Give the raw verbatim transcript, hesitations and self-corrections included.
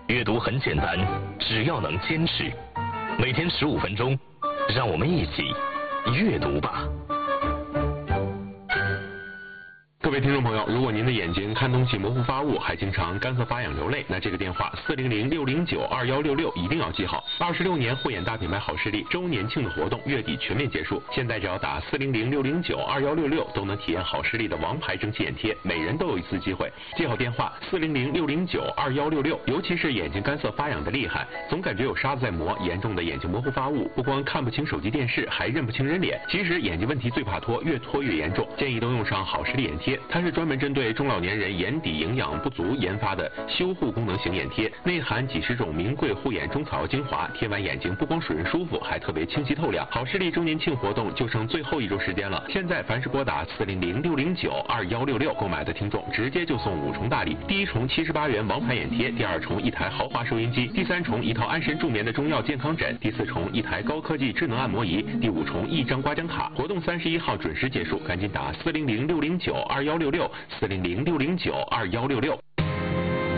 阅读很简单，只要能坚持，每天十五分钟，让我们一起阅读吧。 各位听众朋友，如果您的眼睛看东西模糊发雾，还经常干涩发痒流泪，那这个电话四零零六零九二幺六六一定要记好。二十六年护眼大品牌好视力周年庆的活动月底全面结束，现在只要打四零零六零九二幺六六都能体验好视力的王牌蒸汽眼贴，每人都有一次机会。记好电话四零零六零九二幺六六，尤其是眼睛干涩发痒的厉害，总感觉有沙子在磨，严重的眼睛模糊发雾，不光看不清手机电视，还认不清人脸。其实眼睛问题最怕脱，越脱越严重，建议都用上好视力眼贴。它是专门针对中老年人眼底营养不足研发的修护功能型眼贴，内含几十种名贵护眼中草药精华，贴完眼睛不光水润舒服，还特别清晰透亮。好视力周年庆活动就剩最后一周时间了，现在凡是拨打四零零六零九二幺六六购买的听众，直接就送五重大礼：第一重七十八元王牌眼贴，第二重一台豪华收音机，第三重一套安神助眠的中药健康枕，第四重一台高科技智能按摩仪，第五重一张刮奖卡。活动三十一号准时结束，赶紧打四零零六零九二幺六六。四零零六零九二幺六六。